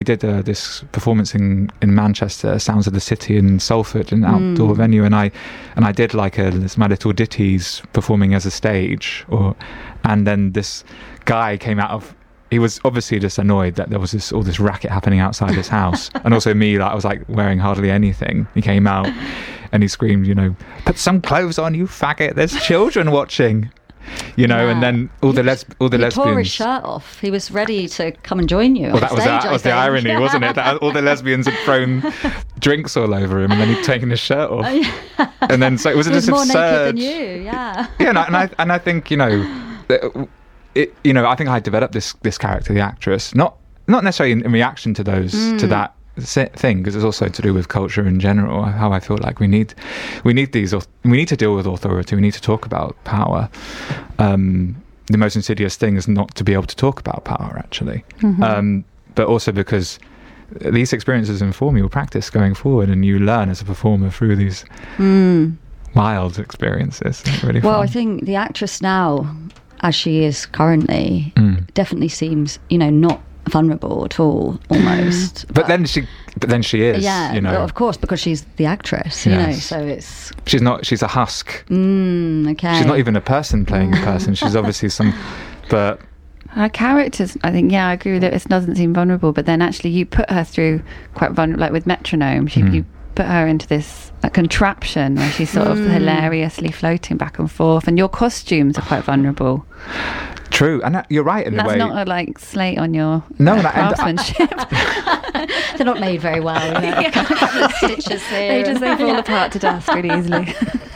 We did this performance in Manchester, Sounds of the City in Salford, an outdoor venue, and I did like my little ditties performing as a stage, and then this guy came out of. He was obviously just annoyed that there was all this racket happening outside his house, and also me, like I was like wearing hardly anything. He came out and he screamed, "Put some clothes on, you faggot! There's children watching." And then all the lesbians. He tore his shirt off. He was ready to come and join you. Well, that was the irony, wasn't it? That all the lesbians had thrown drinks all over him, and then he'd taken his shirt off. And then so it was just more absurd. Naked than you, yeah. Yeah, and I think I think I developed this character, the actress, not necessarily in reaction to that thing, because it's also to do with culture in general. How I feel like we need to deal with authority. We need to talk about power. The most insidious thing is not to be able to talk about power, actually. But also because these experiences inform your practice going forward, and you learn as a performer through these wild experiences. It's really fun. Well, I think the actress now, as she is currently, definitely seems, not vulnerable at all, almost. But then she is. Yeah, well, of course, because she's the actress. So it's. She's a husk. Okay. She's not even a person playing a person. She's obviously but. Her characters, I think, I agree with it. It doesn't seem vulnerable, but then actually you put her through quite vulnerable, like with Metronome. You put her into this contraption where she's sort of hilariously floating back and forth, and your costumes are quite vulnerable. True, and you're right in a way. That's not a slate on your craftsmanship. They're not made very well. A couple of stitches here. They fall apart to dust really easily.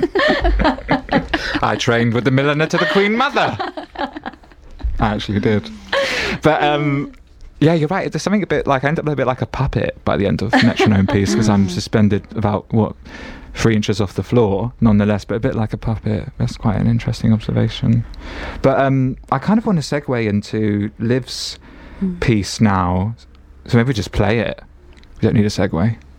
I trained with the milliner to the Queen Mother. I actually did, but yeah, you're right. There's something a bit like I end up a bit like a puppet by the end of the Metronome piece, because I'm suspended about 3 inches off the floor, nonetheless, but a bit like a puppet. That's quite an interesting observation. But I kind of want to segue into Liv's piece now, so maybe just play it. We don't need a segue.